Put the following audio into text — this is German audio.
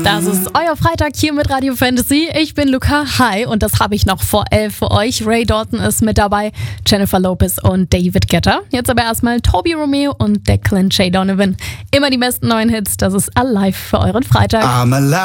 Das ist euer Freitag hier mit Radio Fantasy. Ich bin Luca, hi, und das habe ich noch vor 11 für euch. Ray Dalton ist mit dabei, Jennifer Lopez und David Guetta. Jetzt aber erstmal Toby Romeo und Declan Shay Donovan. Immer die besten neuen Hits, das ist Alive für euren Freitag.